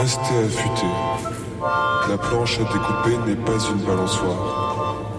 Restez affûtés. La planche à découper n'est pas une balançoire.